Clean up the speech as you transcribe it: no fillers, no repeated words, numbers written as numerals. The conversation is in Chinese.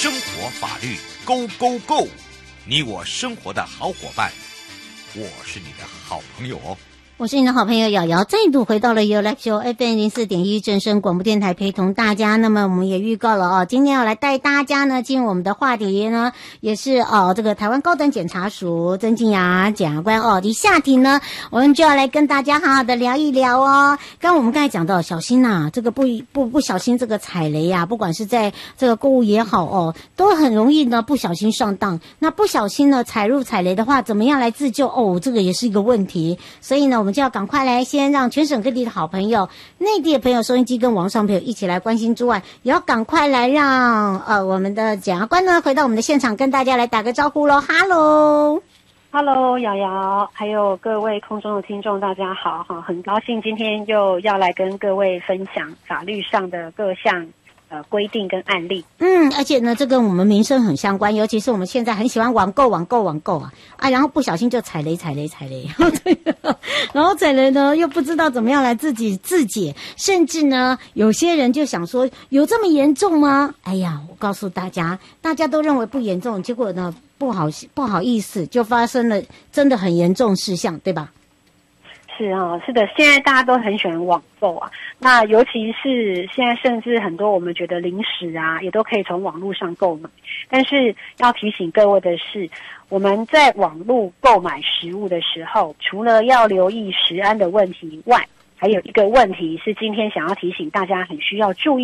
生活法律 Go Go Go， 你我生活的好伙伴，我是你的好朋友哦。 我是你的好朋友瑶瑶，再度回到了 You Life Show FM 04.1正声广播电台，陪同大家。那么我们也预告了哦，今天要来带大家呢进入我们的话题呢，也是这个台湾高等检察署曾敬雅检察官李夏庭呢，我们就要来跟大家好好的聊一聊哦。刚我们刚才讲到，小心呐，这个不小心这个踩雷呀，不管是在这个购物也好都很容易呢不小心上当。那不小心呢踩入踩雷的话，怎么样来自救？这个也是一个问题。所以呢，我们就要赶快来先让全省各地的好朋友、内地的朋友、收音机跟网上朋友一起来关心之外，也要赶快来让我们的检察官呢回到我们的现场，跟大家来打个招呼咯。Hello， 瑶瑶，还有各位空中的听众，大家好哈！很高兴今天又要来跟各位分享法律上的各项规定跟案例。 而且呢，这跟我们民生很相关，尤其是我们现在很喜欢网购然后不小心就踩雷，然后踩雷呢又不知道怎么样来自己自解，甚至呢有些人就想说有这么严重吗？哎呀，我告诉大家，大家都认为不严重，结果呢不好意思，就发生了真的很严重事项，对吧？ 是的，现在大家都很喜欢网购啊，那尤其是现在甚至很多我们觉得零食啊，也都可以从网络上购买。但是要提醒各位的是，我们在网络购买食物的时候，除了要留意食安的问题外，还有一个问题是今天想要提醒大家很需要注意